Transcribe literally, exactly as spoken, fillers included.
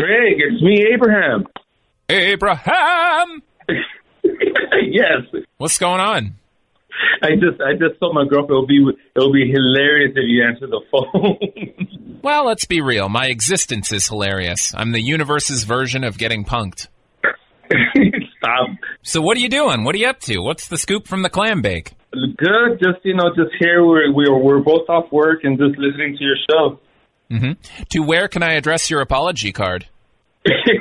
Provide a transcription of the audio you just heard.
Craig, it's me, Abraham. Abraham! Yes. What's going on? I just I just told my girlfriend it'll be it'll be hilarious if you answer the phone. Well, let's be real. My existence is hilarious. I'm the universe's version of getting punked. Stop. So what are you doing? What are you up to? What's the scoop from the clam bake? Good. Just, you know, just here we're, we're, we're both off work and just listening to your show. Mm-hmm. To where can I address your apology card?